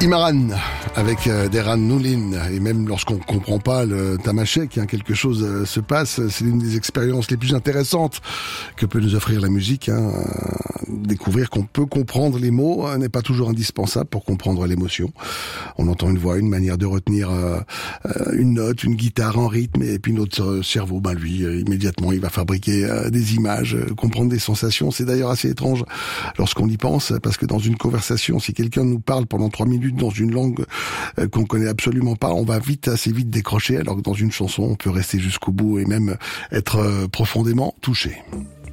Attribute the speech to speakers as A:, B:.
A: Imaran avec Deran Noulin, et même lorsqu'on comprend pas le tamashek, quelque chose se passe. C'est l'une des expériences les plus intéressantes que peut nous offrir la musique. Découvrir qu'on peut comprendre les mots n'est pas toujours indispensable pour comprendre l'émotion. On entend une voix, une manière de retenir une note, une guitare en rythme, et puis notre cerveau, lui, immédiatement, il va fabriquer des images, comprendre des sensations. C'est d'ailleurs assez étrange lorsqu'on y pense, parce que dans une conversation, si quelqu'un nous parle pendant 3 minutes dans une langue qu'on connaît absolument pas, on va assez vite décrocher, alors que dans une chanson, on peut rester jusqu'au bout et même être profondément touché.